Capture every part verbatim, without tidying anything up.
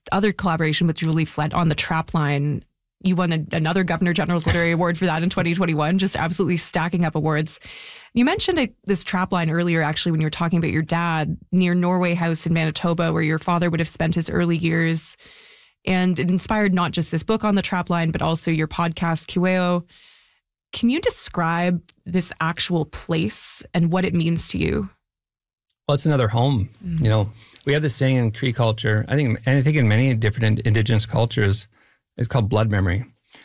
other collaboration with Julie Flett on The Trapline. You won a, another Governor General's Literary Award for that in twenty twenty-one, just absolutely stacking up awards. You mentioned a, this trapline earlier, actually, when you were talking about your dad near Norway House in Manitoba, where your father would have spent his early years. And it inspired not just this book on the trapline, but also your podcast, Kiweo. Can you describe this actual place and what it means to you? Well, it's another home. Mm-hmm. You know, we have this saying in Cree culture, I think, and I think in many different Indigenous cultures, it's called blood memory.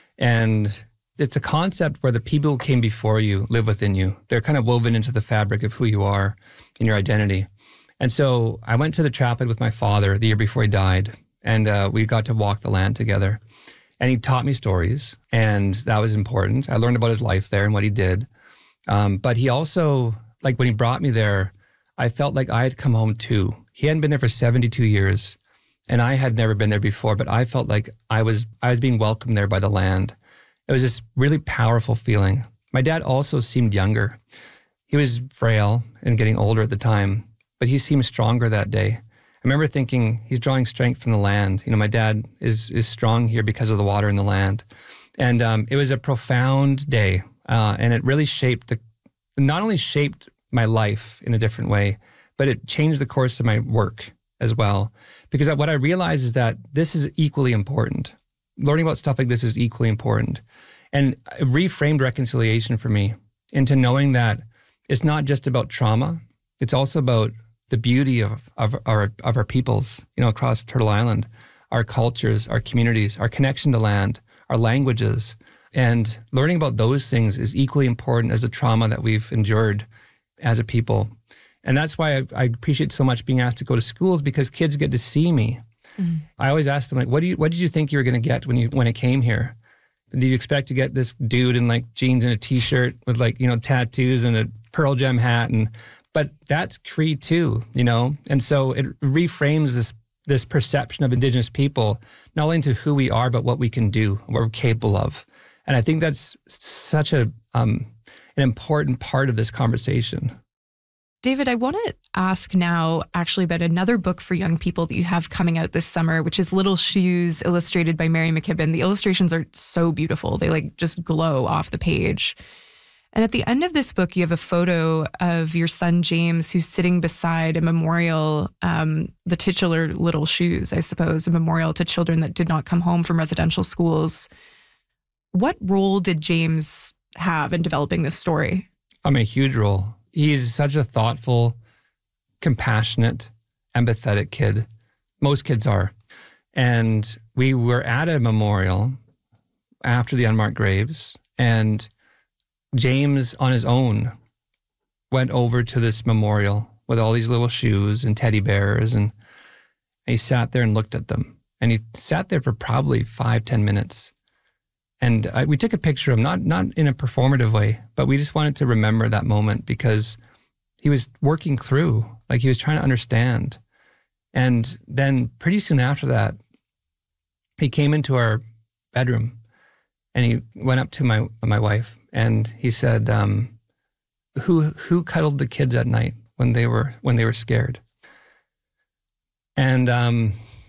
And it's a concept where the people who came before you live within you. They're kind of woven into the fabric of who you are and your identity. And so I went to the trapline with my father the year before he died, and uh, we got to walk the land together. And he taught me stories, and that was important. I learned about his life there and what he did. Um, but he also, like when he brought me there, I felt like I had come home too. He hadn't been there for seventy-two years, and I had never been there before, but I felt like I was I was being welcomed there by the land. It was this really powerful feeling. My dad also seemed younger. He was frail and getting older at the time, but he seemed stronger that day. I remember thinking, he's drawing strength from the land. You know, my dad is is strong here because of the water in the land. And um, it was a profound day, uh, and it really shaped the, not only shaped my life in a different way, but it changed the course of my work as well. Because what I realized is that this is equally important. Learning about stuff like this is equally important. And it reframed reconciliation for me into knowing that it's not just about trauma, it's also about the beauty of, of our of our peoples, you know, across Turtle Island, our cultures, our communities, our connection to land, our languages. And learning about those things is equally important as the trauma that we've endured as a people. And that's why I, I appreciate so much being asked to go to schools, because kids get to see me. Mm. I always ask them, like, what do you what did you think you were going to get when you when it came here? Did you expect to get this dude in like jeans and a t-shirt with like, you know, tattoos and a Pearl Jam hat? And but that's Cree too, you know? And so it reframes this this perception of Indigenous people, not only to who we are, but what we can do, what we're capable of. And I think that's such a um, an important part of this conversation. David, I want to ask now actually about another book for young people that you have coming out this summer, which is Little Shoes, illustrated by Mary McKibben. The illustrations are so beautiful. They like just glow off the page. And at the end of this book, you have a photo of your son, James, who's sitting beside a memorial, um, the titular Little Shoes, I suppose, a memorial to children that did not come home from residential schools. What role did James have in developing this story? I mean, a huge role. He's such a thoughtful, compassionate, empathetic kid. Most kids are. And we were at a memorial after the unmarked graves, and James on his own went over to this memorial with all these little shoes and teddy bears, and he sat there and looked at them. And he sat there for probably five, ten minutes. And I, we took a picture of him, not not in a performative way, but we just wanted to remember that moment because he was working through, like he was trying to understand. And then pretty soon after that, he came into our bedroom and he went up to my my wife and he said, um, "Who who cuddled the kids at night when they were when they were scared?" And um,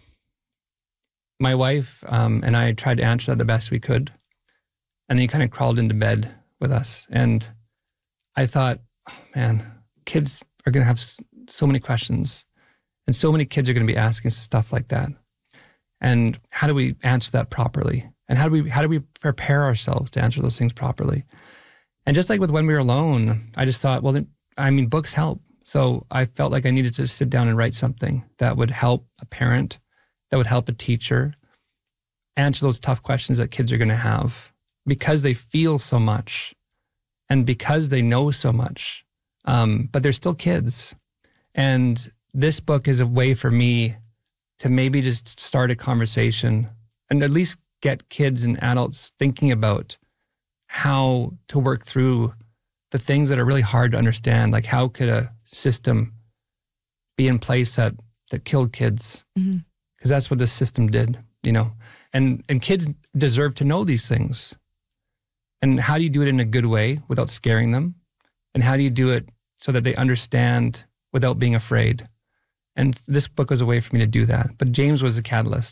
my wife um, and I tried to answer that the best we could. And then he kind of crawled into bed with us. And I thought, oh, man, kids are going to have so many questions. And so many kids are going to be asking stuff like that. And how do we answer that properly? And how do we how do we prepare ourselves to answer those things properly? And just like with When We Were Alone, I just thought, well, I mean, books help. So I felt like I needed to sit down and write something that would help a parent, that would help a teacher answer those tough questions that kids are going to have, because they feel so much and because they know so much, um, but they're still kids. And this book is a way for me to maybe just start a conversation and at least get kids and adults thinking about how to work through the things that are really hard to understand. Like, how could a system be in place that, that killed kids? Because mm-hmm. that's what this system did, you know? And and kids deserve to know these things. And how do you do it in a good way without scaring them? And how do you do it so that they understand without being afraid? And this book was a way for me to do that. But James was a catalyst.